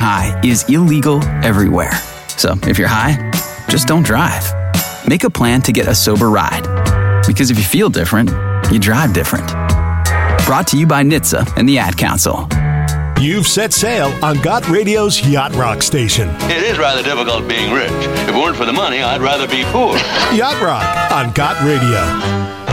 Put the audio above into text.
high is illegal everywhere. So if you're high, just don't drive. Make a plan to get a sober ride. Because if you feel different, you drive different. Brought to you by NHTSA and the Ad Council. You've set sail on Got Radio's Yacht Rock station. It is rather difficult being rich. If it weren't for the money, I'd rather be poor. Yacht Rock on Got Radio.